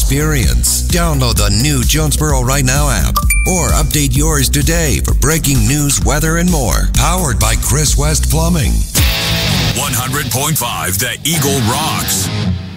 experience. Download the new Jonesboro Right Now app or update yours today for breaking news, weather, and more. Powered by Chris West Plumbing. 100.5 The Eagle rocks.